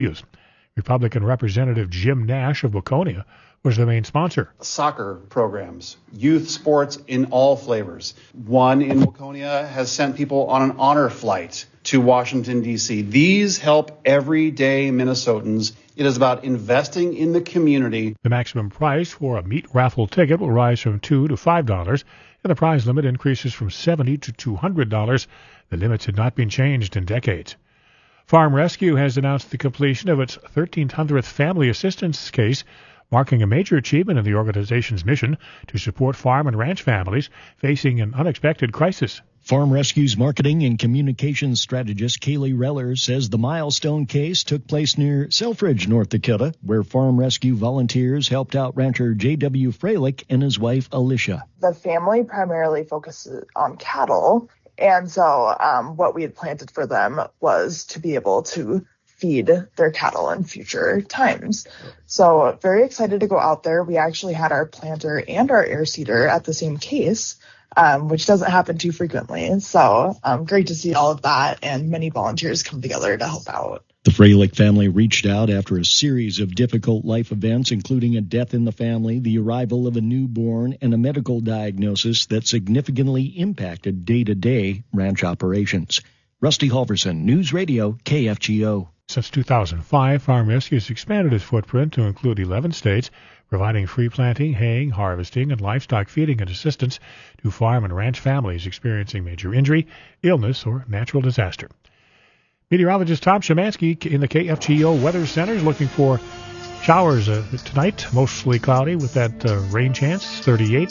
Republican Representative Jim Nash of Waconia was the main sponsor. Soccer programs, youth sports in all flavors. One in Waconia has sent people on an honor flight to Washington, D.C. These help everyday Minnesotans. It is about investing in the community. The maximum price for a meat raffle ticket will rise from $2 to $5, and the prize limit increases from $70 to $200. The limits had not been changed in decades. Farm Rescue has announced the completion of its 1,300th family assistance case, marking a major achievement in the organization's mission to support farm and ranch families facing an unexpected crisis. Farm Rescue's marketing and communications strategist Kaylee Reller says the milestone case took place near Selfridge, North Dakota, where Farm Rescue volunteers helped out rancher J.W. Freilich and his wife Alicia. The family primarily focuses on cattle, and so what we had planted for them was to be able to feed their cattle in future times. So very excited to go out there. We actually had our planter and our air seeder at the same case, which doesn't happen too frequently. So great to see all of that and many volunteers come together to help out. The Freilich family reached out after a series of difficult life events, including a death in the family, the arrival of a newborn, and a medical diagnosis that significantly impacted day-to-day ranch operations. Rusty Halverson, News Radio, KFGO. Since 2005, Farm Rescue has expanded its footprint to include 11 states, providing free planting, haying, harvesting, and livestock feeding and assistance to farm and ranch families experiencing major injury, illness, or natural disaster. Meteorologist Tom Szymanski in the KFGO Weather Center is looking for showers tonight, mostly cloudy with that rain chance, 38,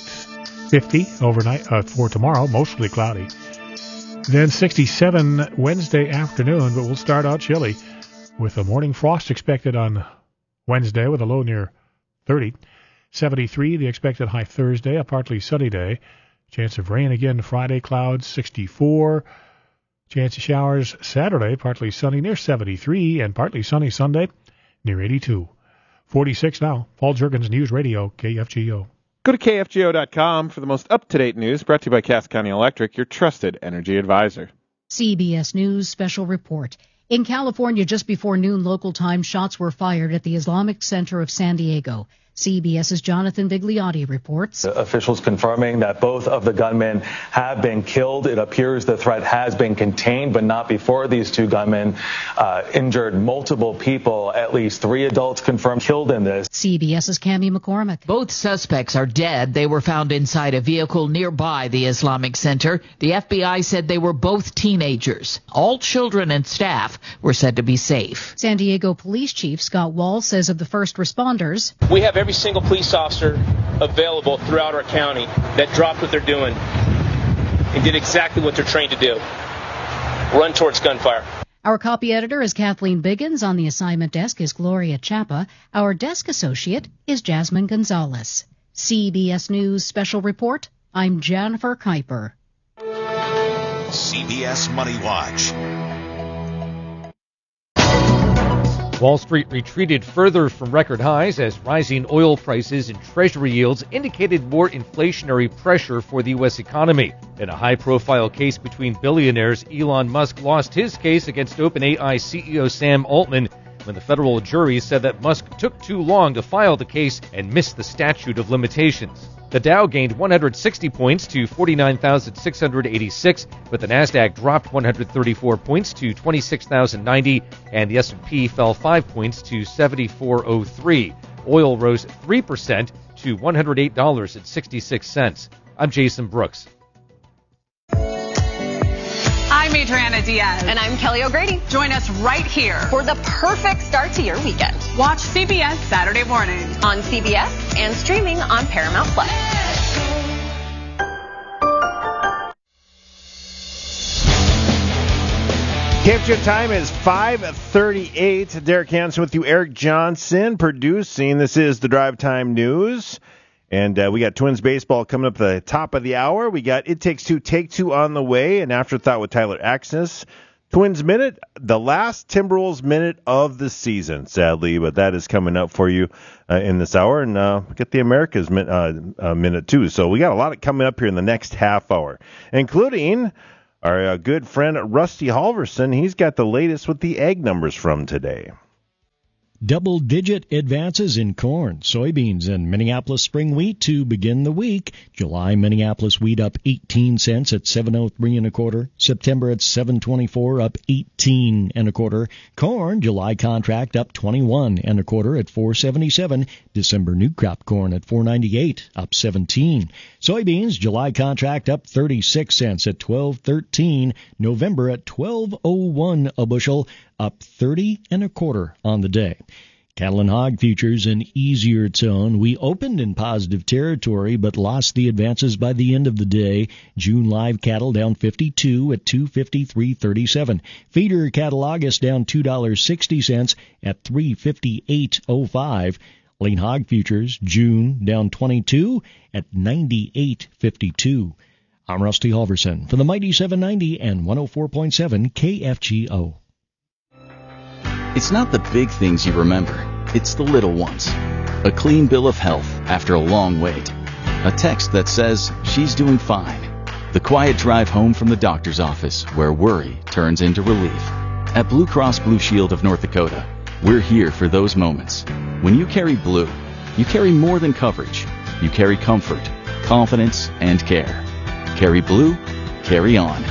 50 overnight for tomorrow, mostly cloudy. Then 67 Wednesday afternoon, but we'll start out chilly with a morning frost expected on Wednesday with a low near 30. 73 the expected high Thursday, a partly sunny day. Chance of rain again Friday, clouds 64. Chance of showers Saturday, partly sunny near 73, and partly sunny Sunday near 82. 46 now. Paul Juergens, News Radio, KFGO. Go to KFGO.com for the most up-to-date news, brought to you by Cass County Electric, your trusted energy advisor. CBS News Special Report. In California, just before noon local time, shots were fired at the Islamic Center of San Diego. CBS's Jonathan Vigliotti reports. Officials confirming that both of the gunmen have been killed. It appears the threat has been contained, but not before these two gunmen injured multiple people. At least 3 adults confirmed killed in this. CBS's Cammie McCormick. Both suspects are dead. They were found inside a vehicle nearby the Islamic Center. The FBI said they were both teenagers. All children and staff were said to be safe. San Diego Police Chief Scott Wall says of the first responders, we have every single police officer available throughout our county that dropped what they're doing and did exactly what they're trained to do. Run towards gunfire. Our copy editor is Kathleen Biggins. On the assignment desk is Gloria Chapa. Our desk associate is Jasmine Gonzalez. CBS News Special Report, I'm Jennifer Kuiper. CBS Money Watch. Wall Street retreated further from record highs as rising oil prices and Treasury yields indicated more inflationary pressure for the U.S. economy. In a high-profile case between billionaires, Elon Musk lost his case against OpenAI CEO Sam Altman when the federal jury said that Musk took too long to file the case and missed the statute of limitations. The Dow gained 160 points to 49,686, but the Nasdaq dropped 134 points to 26,090, and the S&P fell 5 points to 7,403. Oil rose 3% to $108.66. I'm Jason Brooks. I'm Adriana Diaz. And I'm Kelly O'Grady. Join us right here for the perfect start to your weekend. Watch CBS Saturday morning on CBS and streaming on Paramount Plus. KFGO time is 5:38. Derek Hansen with you. Eric Johnson producing. This is the Drive Time News. And we got Twins baseball coming up at the top of the hour. We got It Takes Two, Take Two on the way, an afterthought with Tyler Axness. Twins Minute, the last Timberwolves minute of the season, sadly, but that is coming up for you in this hour. And we get the America's minute, too. So we got a lot coming up here in the next half hour, including our good friend Rusty Halverson. He's got the latest with the egg numbers from today. Double-digit advances in corn, soybeans, and Minneapolis spring wheat to begin the week. July Minneapolis wheat up 18 cents at $7.03 1/4. September at $7.24, up 18 1/4. Corn July contract up 21 1/4 at $4.77. December new crop corn at $4.98, up 17. Soybeans July contract up 36 cents at $12.13. November at $12.01 a bushel, up 30 1/4 on the day. Cattle and hog futures an easier tone. We opened in positive territory but lost the advances by the end of the day. June live cattle down 52 at $253.37. Feeder cattle August down $2.60 at $358.05. Lean hog futures June down 22 at 98.52. I'm Rusty Halverson for the Mighty 790 and 104.7 KFGO. It's not the big things you remember. It's the little ones. A clean bill of health after a long wait. A text that says she's doing fine. The quiet drive home from the doctor's office where worry turns into relief. At Blue Cross Blue Shield of North Dakota, we're here for those moments. When you carry blue, you carry more than coverage. You carry comfort, confidence, and care. Carry blue, carry on.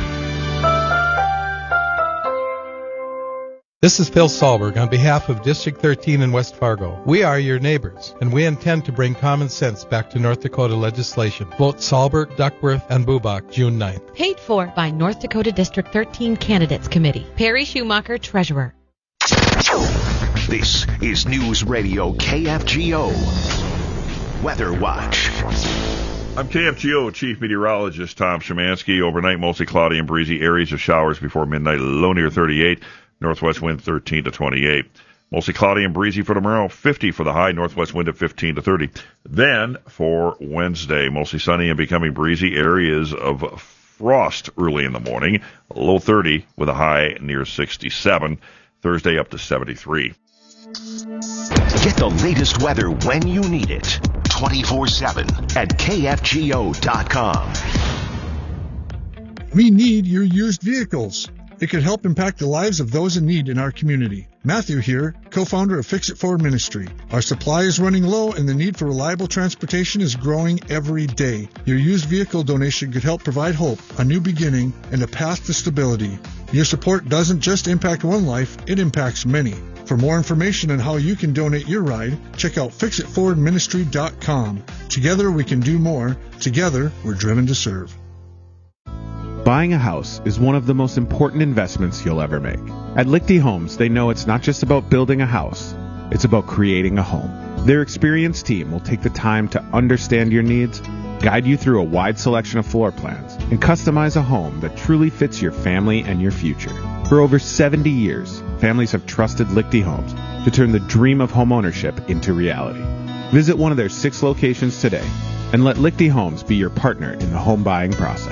This is Phil Sahlberg on behalf of District 13 in West Fargo. We are your neighbors, and we intend to bring common sense back to North Dakota legislation. Vote Sahlberg, Duckworth, and Bubach June 9th. Paid for by North Dakota District 13 Candidates Committee. Perry Schumacher, Treasurer. This is News Radio KFGO Weather Watch. I'm KFGO Chief Meteorologist Tom Szymanski. Overnight, mostly cloudy and breezy. Areas of showers before midnight. Low near 38. Northwest wind 13 to 28. Mostly cloudy and breezy for tomorrow. 50 for the high. Northwest wind at 15 to 30. Then for Wednesday, mostly sunny and becoming breezy. Areas of frost early in the morning. Low 30 with a high near 67. Thursday up to 73. Get the latest weather when you need it. 24/7 at KFGO.com. We need your used vehicles. It could help impact the lives of those in need in our community. Matthew here, co-founder of Fix It Forward Ministry. Our supply is running low and the need for reliable transportation is growing every day. Your used vehicle donation could help provide hope, a new beginning, and a path to stability. Your support doesn't just impact one life, it impacts many. For more information on how you can donate your ride, check out fixitforwardministry.com. Together we can do more. Together we're driven to serve. Buying a house is one of the most important investments you'll ever make. At Lichty Homes, they know it's not just about building a house, it's about creating a home. Their experienced team will take the time to understand your needs, guide you through a wide selection of floor plans, and customize a home that truly fits your family and your future. For over 70 years, families have trusted Lichty Homes to turn the dream of homeownership into reality. Visit one of their 6 locations today and let Lichty Homes be your partner in the home buying process.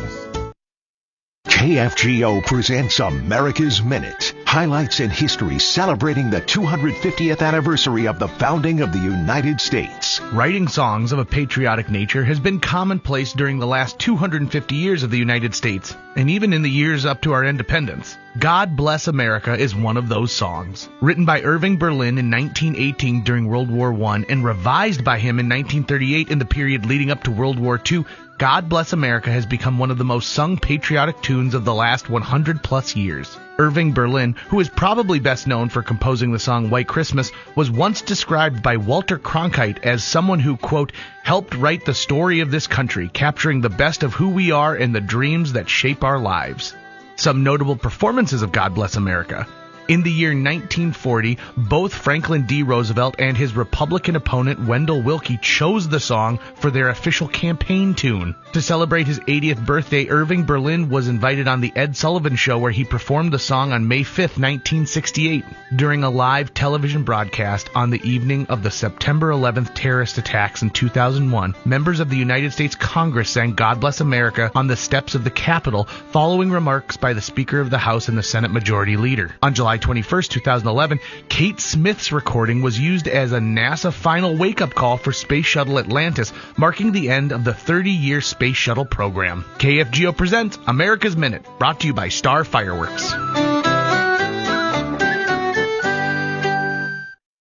KFGO presents America's Minute. Highlights in history celebrating the 250th anniversary of the founding of the United States. Writing songs of a patriotic nature has been commonplace during the last 250 years of the United States, and even in the years up to our independence. God Bless America is one of those songs. Written by Irving Berlin in 1918 during World War I and revised by him in 1938 in the period leading up to World War II, God Bless America has become one of the most sung patriotic tunes of the last 100 plus years. Irving Berlin, who is probably best known for composing the song White Christmas, was once described by Walter Cronkite as someone who, quote, helped write the story of this country, capturing the best of who we are and the dreams that shape our lives. Some notable performances of God Bless America. In the year 1940, both Franklin D. Roosevelt and his Republican opponent Wendell Willkie chose the song for their official campaign tune. To celebrate his 80th birthday, Irving Berlin was invited on The Ed Sullivan Show, where he performed the song on May 5, 1968. During a live television broadcast on the evening of the September 11th terrorist attacks in 2001, members of the United States Congress sang God Bless America on the steps of the Capitol, following remarks by the Speaker of the House and the Senate Majority Leader. On July 21, 2011, Kate Smith's recording was used as a NASA final wake-up call for Space Shuttle Atlantis, marking the end of the 30-year Space Shuttle program. KFGO presents America's Minute, brought to you by Star Fireworks.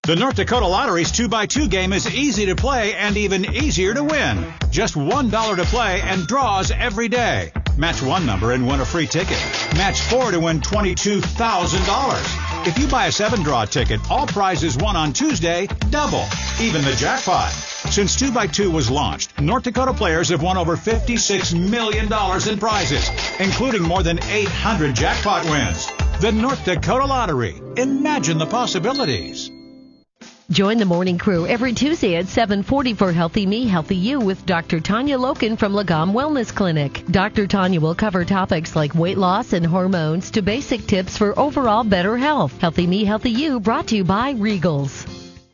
The North Dakota Lottery's 2x2 game is easy to play and even easier to win. Just $1 to play and draws every day. Match one number and win a free ticket. Match 4 to win $22,000. If you buy a 7-draw ticket, all prizes won on Tuesday double, even the jackpot. Since 2x2 was launched, North Dakota players have won over $56 million in prizes, including more than 800 jackpot wins. The North Dakota Lottery. Imagine the possibilities. Join the morning crew every Tuesday at 7:40 for Healthy Me, Healthy You with Dr. Tanya Loken from Lagom Wellness Clinic. Dr. Tanya will cover topics like weight loss and hormones to basic tips for overall better health. Healthy Me, Healthy You brought to you by Regals.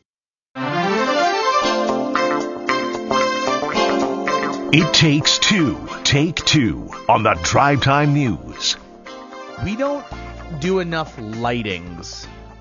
It takes two. Take two on the Drive Time News. We don't do enough lightings.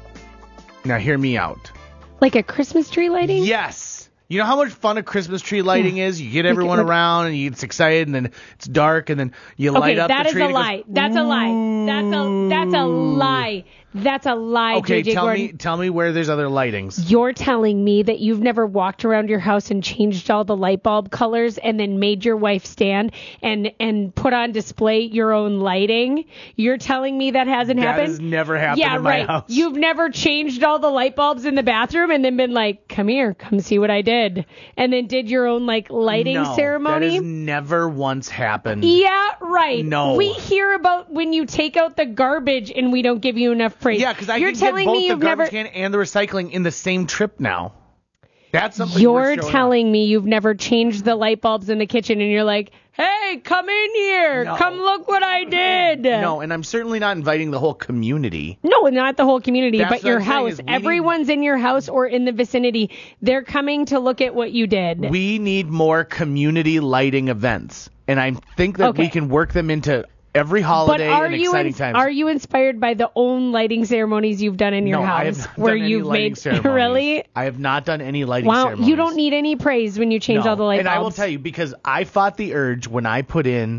Now hear me out. Like a Christmas tree lighting? Yes. You know how much fun a Christmas tree lighting is? You get everyone around and you get excited and then it's dark and then you light up the tree. Okay, that is a lie. That's a lie. That's a lie. That's a lie, Okay, JJ Gordon. tell me where there's other lightings. You're telling me that you've never walked around your house and changed all the light bulb colors and then made your wife stand and put on display your own lighting? You're telling me that hasn't happened? That has never happened in my house. You've never changed all the light bulbs in the bathroom and then been like, come here, come see what I did. And then did your own lighting ceremony? That has never once happened. Yeah, right. No. We hear about when you take out the garbage and we don't give you enough praise. Yeah, because I can get both the garbage can and the recycling in the same trip now. That's something You're telling me you've never changed the light bulbs in the kitchen and you're like, hey, come in here. No. Come look what I did. No, and I'm certainly not inviting the whole community. No, not the whole community, That's but your what I'm saying house. is Everyone's in your house or in the vicinity. They're coming to look at what you did. We need more community lighting events, and I think that we can work them into every holiday and exciting times. Are you inspired by the own lighting ceremonies you've done in your house? I have not where done any you've lighting made ceremonies. Really? I have not done any lighting Wow, ceremonies. you don't need any praise when you change all the light bulbs. And I will tell you, because I fought the urge when I put in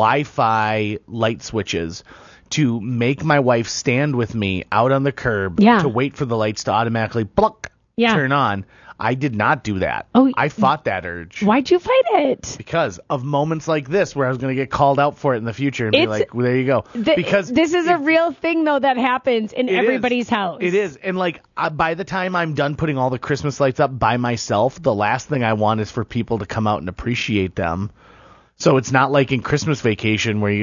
Wi-Fi light switches to make my wife stand with me out on the curb to wait for the lights to automatically turn on. I did not do that. I fought that urge. Why'd you fight it? Because of moments like this where I was going to get called out for it in the future and be like, well, there you go. Because this is a real thing, though, that happens in everybody's house. It is. And by the time I'm done putting all the Christmas lights up by myself, the last thing I want is for people to come out and appreciate them. So it's not like in Christmas Vacation where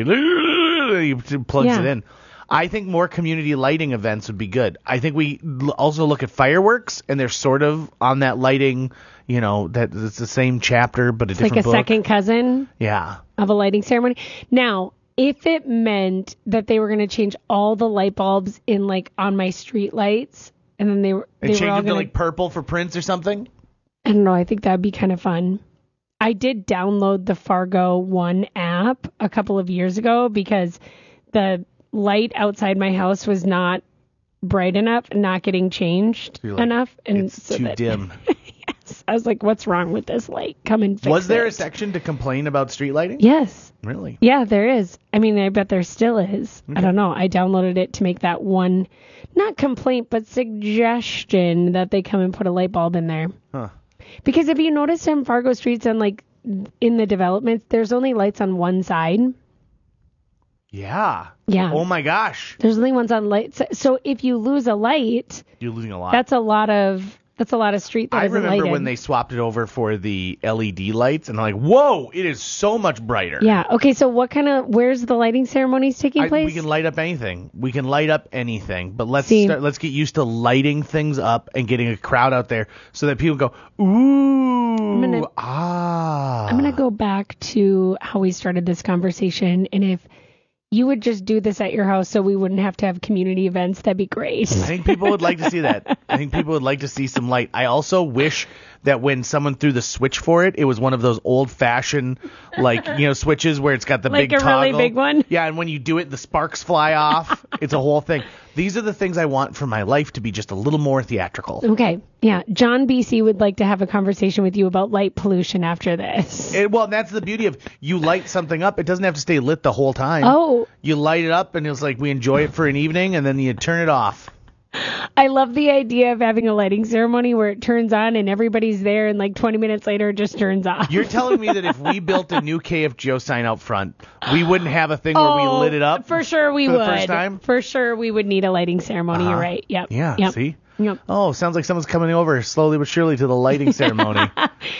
you plugs it in. I think more community lighting events would be good. I think we also look at fireworks, and they're sort of on that lighting, that it's the same chapter but a different book. It's like a second cousin of a lighting ceremony. Now, if it meant that they were going to change all the light bulbs in on my street lights, and then they were change all them to purple for Prince or something? I don't know. I think that would be kind of fun. I did download the Fargo One app a couple of years ago because the light outside my house was not bright enough and not getting changed enough. And it's too dim. Yes. I was like, what's wrong with this light? Come and fix it. Was there a section to complain about street lighting? Yes. Really? Yeah, there is. I mean, I bet there still is. Okay. I don't know. I downloaded it to make that one, not complaint, but suggestion that they come and put a light bulb in there. Huh. Because if you notice in Fargo streets and in the developments, there's only lights on one side. Yeah. Yeah. Oh my gosh. There's only ones on lights. So if you lose a light, you're losing a lot. That's a lot of street that isn't lighted. I remember when they swapped it over for the LED lights, and I'm like, whoa, it is so much brighter. Yeah. Okay. So where's the lighting ceremonies taking place? We can light up anything. But let's get used to lighting things up and getting a crowd out there so that people go, ooh, I'm gonna go back to how we started this conversation, and if you would just do this at your house so we wouldn't have to have community events, that'd be great. I think people would like to see that. I think people would like to see some light. I also wish that when someone threw the switch for it, it was one of those old-fashioned, switches where it's got the big toggle. Like a really big one? Yeah, and when you do it, the sparks fly off. It's a whole thing. These are the things I want for my life to be just a little more theatrical. Okay. Yeah. John BC would like to have a conversation with you about light pollution after this. Well, that's the beauty of you light something up. It doesn't have to stay lit the whole time. Oh. You light it up, and it's like we enjoy it for an evening, and then you turn it off. I love the idea of having a lighting ceremony where it turns on and everybody's there and like 20 minutes later it just turns off. You're telling me that if we built a new KFGO sign out front, we wouldn't have a thing where we lit it up? For sure we for would. The first time? For sure we would need a lighting ceremony. You're right. Yep. Yeah, yep. see? Yep. Oh, sounds like someone's coming over slowly but surely to the lighting ceremony.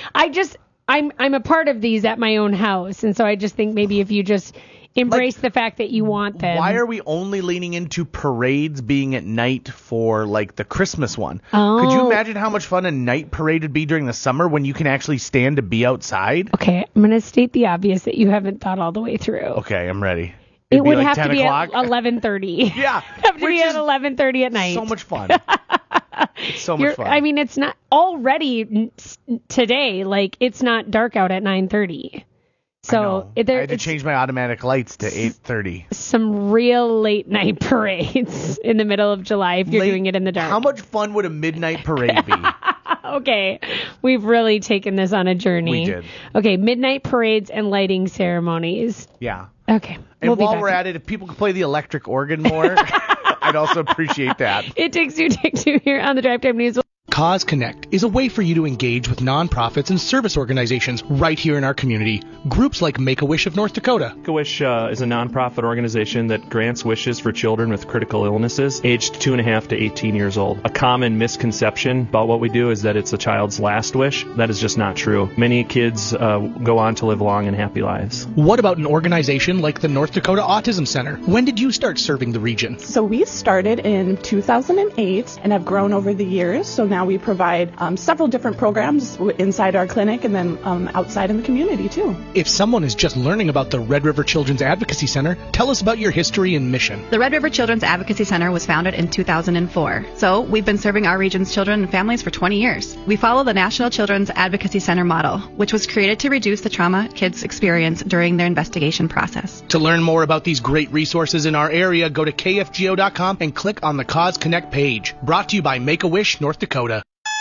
I'm a part of these at my own house, and so I just think maybe if you just embrace the fact that you want them. Why are we only leaning into parades being at night for, like, the Christmas one? Oh. Could you imagine how much fun a night parade would be during the summer when you can actually stand to be outside? Okay, I'm going to state the obvious that you haven't thought all the way through. Okay, I'm ready. It would like have 10 to be o'clock? at 11:30. Yeah. It would have to be at 11:30 at night. So much fun. It's so much fun. I mean, it's not already today. Like, it's not dark out at 9:30. So I had to change my automatic lights to 8:30. Some real late night parades in the middle of July if you're doing it in the dark. How much fun would a midnight parade be? Okay, we've really taken this on a journey. We did. Okay, midnight parades and lighting ceremonies. Yeah. Okay. And while we're at it, if people could play the electric organ more, I'd also appreciate that. It takes two here on the Drive Time News. Cause Connect is a way for you to engage with nonprofits and service organizations right here in our community. Groups like Make-A-Wish of North Dakota. Make-A-Wish is a nonprofit organization that grants wishes for children with critical illnesses aged 2.5 to 18 years old. A common misconception about what we do is that it's a child's last wish. That is just not true. Many kids go on to live long and happy lives. What about an organization like the North Dakota Autism Center? When did you start serving the region? So we started in 2008 and have grown over the years. So now we provide several different programs inside our clinic and then outside in the community too. If someone is just learning about the Red River Children's Advocacy Center, tell us about your history and mission. The Red River Children's Advocacy Center was founded in 2004. So we've been serving our region's children and families for 20 years. We follow the National Children's Advocacy Center model, which was created to reduce the trauma kids experience during their investigation process. To learn more about these great resources in our area, go to kfgo.com and click on the Cause Connect page. Brought to you by Make-A-Wish, North Dakota.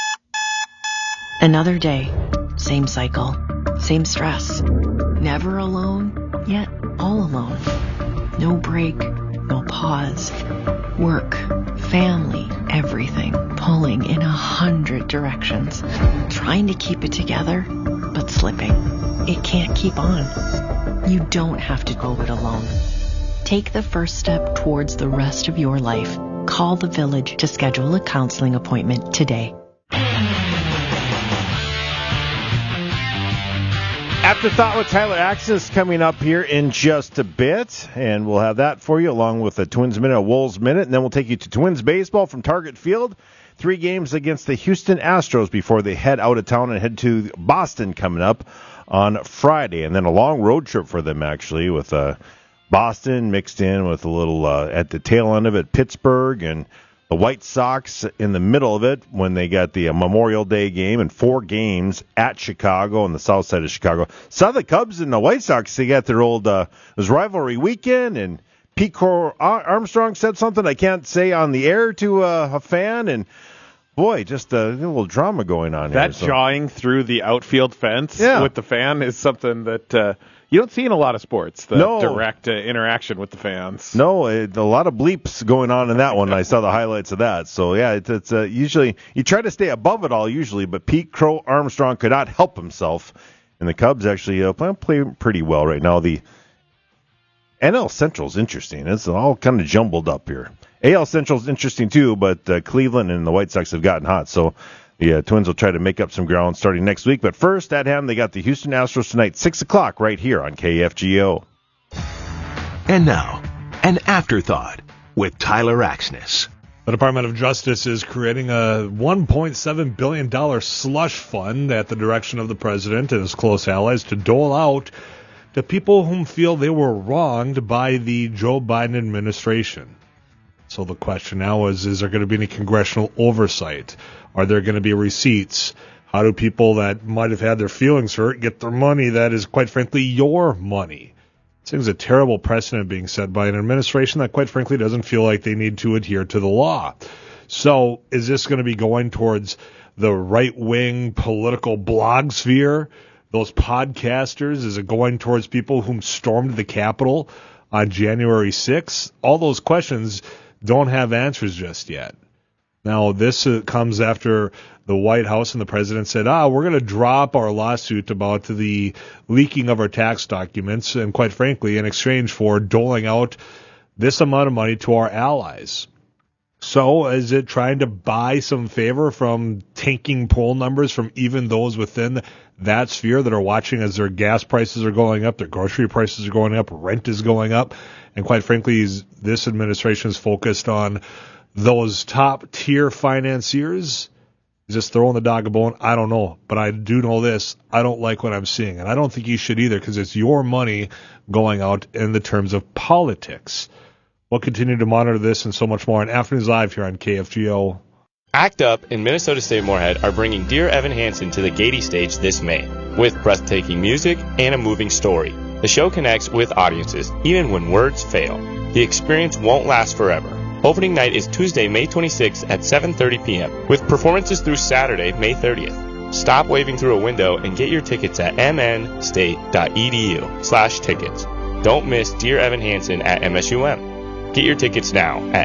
Another day, same cycle, same stress. Never alone, yet all alone. No break, no pause. Work, family, everything pulling in 100 directions. Trying to keep it together, but slipping. It can't keep on. You don't have to go it alone. Take the first step towards the rest of your life. Call the Village to schedule a counseling appointment today. Afterthought with Tyler Axis coming up here in just a bit, and we'll have that for you along with a Twins Minute, a Wolves Minute, and then we'll take you to Twins Baseball from Target Field. 3 games against the Houston Astros before they head out of town and head to Boston coming up on Friday, and then a long road trip for them actually with Boston mixed in with a little at the tail end of it, Pittsburgh, and the White Sox in the middle of it when they got the Memorial Day game, and 4 games at Chicago on the south side of Chicago. Saw the Cubs and the White Sox. They got their old it was rivalry weekend, and Pete Armstrong said something I can't say on the air to a fan, and boy, just a little drama going on that here. Jawing through the outfield fence with the fan is something that you don't see in a lot of sports, the direct interaction with the fans. No, a lot of bleeps going on in that one. I saw the highlights of that. So, yeah, it's usually you try to stay above it all usually, but Pete Crow Armstrong could not help himself. And the Cubs actually play pretty well right now. The NL Central's interesting. It's all kind of jumbled up here. AL Central's interesting too, but Cleveland and the White Sox have gotten hot. So the Twins will try to make up some ground starting next week. But first, at hand, they got the Houston Astros tonight, 6 o'clock, right here on KFGO. And now, an afterthought with Tyler Axness. The Department of Justice is creating a $1.7 billion slush fund at the direction of the president and his close allies to dole out to people whom feel they were wronged by the Joe Biden administration. So the question now is there going to be any congressional oversight? Are there going to be receipts? How do people that might have had their feelings hurt get their money that is, quite frankly, your money? It seems a terrible precedent being set by an administration that, quite frankly, doesn't feel like they need to adhere to the law. So is this going to be going towards the right-wing political blog sphere, those podcasters? Is it going towards people whom stormed the Capitol on January 6th? All those questions don't have answers just yet. Now, this comes after the White House and the president said, we're going to drop our lawsuit about the leaking of our tax documents, and quite frankly, in exchange for doling out this amount of money to our allies. So is it trying to buy some favor from tanking poll numbers from even those within that sphere that are watching as their gas prices are going up, their grocery prices are going up, rent is going up, and quite frankly, this administration is focused on those top-tier financiers? Is this throwing the dog a bone? I don't know. But I do know this. I don't like what I'm seeing. And I don't think you should either, because it's your money going out in the terms of politics. We'll continue to monitor this and so much more on Afternoons Live here on KFGO. ACT UP and Minnesota State Moorhead are bringing Dear Evan Hansen to the Gaiety stage this May, with breathtaking music and a moving story. The show connects with audiences, even when words fail. The experience won't last forever. Opening night is Tuesday, May 26th at 7:30 p.m., with performances through Saturday, May 30th. Stop waving through a window and get your tickets at mnstate.edu/tickets. Don't miss Dear Evan Hansen at MSUM. Get your tickets now at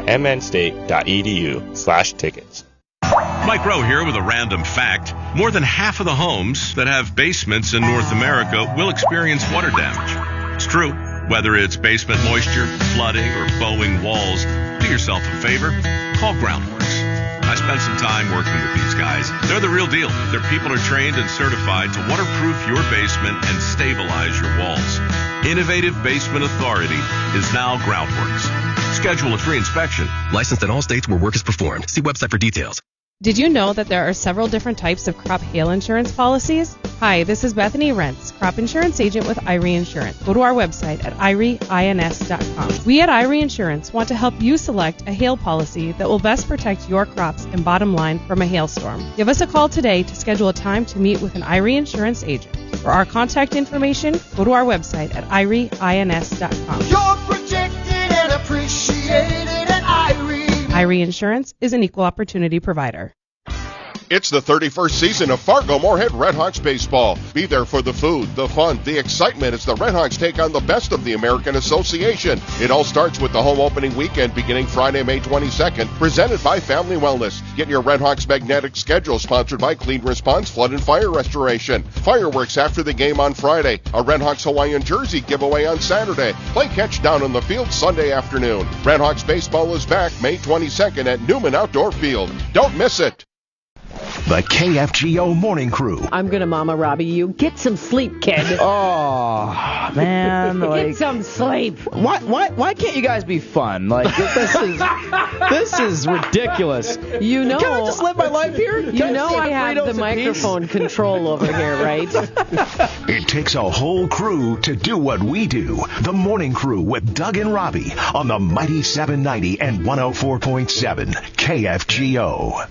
mnstate.edu/tickets. Mike Rowe here with a random fact. More than half of the homes that have basements in North America will experience water damage. It's true. Whether it's basement moisture, flooding, or bowing walls, do yourself a favor. Call Groundworks. I spent some time working with these guys. They're the real deal. Their people are trained and certified to waterproof your basement and stabilize your walls. Innovative Basement Authority is now Groundworks. Schedule a free inspection. Licensed in all states where work is performed. See website for details. Did you know that there are several different types of crop hail insurance policies? Hi, this is Bethany Rentz, crop insurance agent with Irie Insurance. Go to our website at irieins.com. We at Irie Insurance want to help you select a hail policy that will best protect your crops and bottom line from a hailstorm. Give us a call today to schedule a time to meet with an Irie Insurance agent. For our contact information, go to our website at irieins.com. You're protected and appreciated at Irie. Irie Insurance is an equal opportunity provider. It's the 31st season of Fargo Moorhead Redhawks baseball. Be there for the food, the fun, the excitement as the Redhawks take on the best of the American Association. It all starts with the home opening weekend beginning Friday, May 22nd, presented by Family Wellness. Get your Redhawks magnetic schedule sponsored by Clean Response Flood and Fire Restoration. Fireworks after the game on Friday. A Redhawks Hawaiian jersey giveaway on Saturday. Play catch down on the field Sunday afternoon. Redhawks baseball is back May 22nd at Newman Outdoor Field. Don't miss it. The KFGO Morning Crew. I'm going to Mama Robbie you. Get some sleep, kid. Oh, man. Get some sleep. Why can't you guys be fun? Like, this is ridiculous. You know. Can I just live my life here? You know I have the microphone control over here, right? It takes a whole crew to do what we do. The Morning Crew with Doug and Robbie on the Mighty 790 and 104.7 KFGO.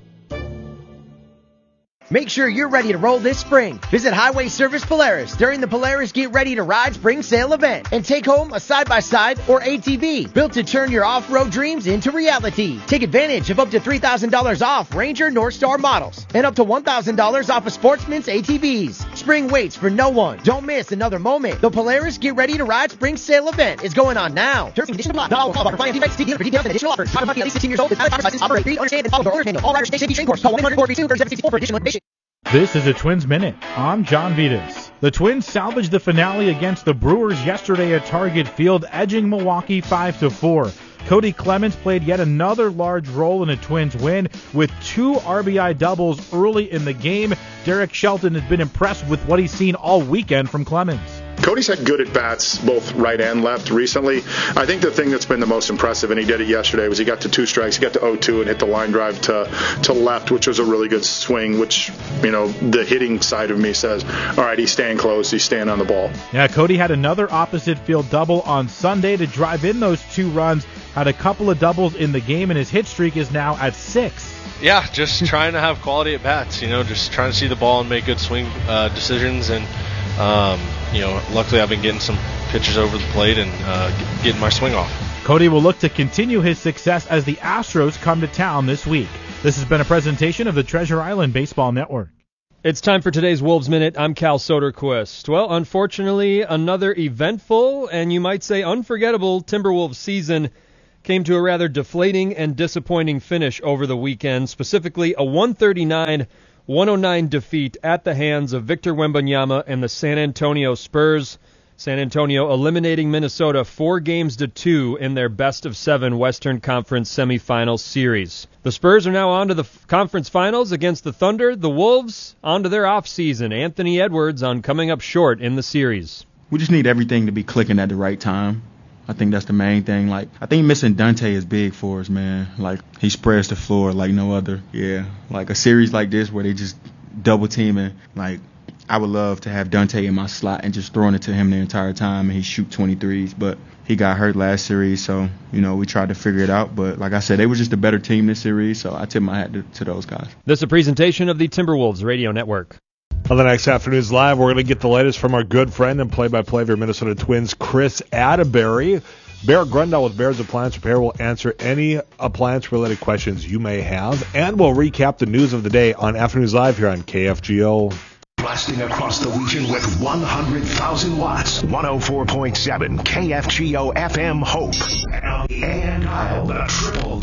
Make sure you're ready to roll this spring. Visit Highway Service Polaris during the Polaris Get Ready to Ride Spring Sale event and take home a side-by-side or ATV built to turn your off-road dreams into reality. Take advantage of up to $3,000 off Ranger Northstar models and up to $1,000 off of Sportsman's ATVs. Spring waits for no one. Don't miss another moment. The Polaris Get Ready to Ride Spring Sale event is going on now. Terms and conditions apply. Not all call about finance defects. See dealer for details and additional offers. Driver must be at least 16 years old with valid driver's license. Operate, read, understand, and follow the owner's manual. All riders stay safety train course. Call 1-800-432-3764 for additional information. This is a Twins Minute. I'm John Vitas. The Twins salvaged the finale against the Brewers yesterday at Target Field, edging Milwaukee 5-4. Cody Clemens played yet another large role in a Twins win with 2 RBI doubles early in the game. Derek Shelton has been impressed with what he's seen all weekend from Clemens. Cody's had good at-bats, both right and left, recently. I think the thing that's been the most impressive, and he did it yesterday, was he got to 2 strikes, he got to 0-2 and hit the line drive to left, which was a really good swing, which, you know, the hitting side of me says, all right, he's staying close, he's staying on the ball. Yeah, Cody had another opposite field double on Sunday to drive in those 2 runs, had a couple of doubles in the game, and his hit streak is now at 6. Yeah, just trying to have quality at-bats, you know, just trying to see the ball and make good swing decisions, and you know, luckily I've been getting some pitches over the plate and getting my swing off. Cody will look to continue his success as the Astros come to town this week. This has been a presentation of the Treasure Island Baseball Network. It's time for today's Wolves Minute. I'm Cal Soderquist. Well, unfortunately, another eventful and you might say unforgettable Timberwolves season came to a rather deflating and disappointing finish over the weekend, specifically a 139-109 defeat at the hands of Victor Wembanyama and the San Antonio Spurs. San Antonio eliminating Minnesota 4-2 in their best-of-7 Western Conference semifinal series. The Spurs are now on to the conference finals against the Thunder. The Wolves on to their off-season. Anthony Edwards on coming up short in the series. We just need everything to be clicking at the right time. I think that's the main thing. I think missing Dante is big for us, man. He spreads the floor like no other. Yeah, a series like this where they just double teaming, I would love to have Dante in my slot and just throwing it to him the entire time and he shoot 23s. But he got hurt last series, so, we tried to figure it out. But like I said, they were just a better team this series, so I tip my hat to those guys. This is a presentation of the Timberwolves Radio Network. On the next Afternoons Live, we're going to get the latest from our good friend and play-by-play of your Minnesota Twins, Chris Atterbury. Bear Grundle with Bears Appliance Repair will answer any appliance-related questions you may have, and we'll recap the news of the day on Afternoons Live here on KFGO. Blasting across the region with 100,000 watts. 104.7 KFGO FM Hope. And dial the triple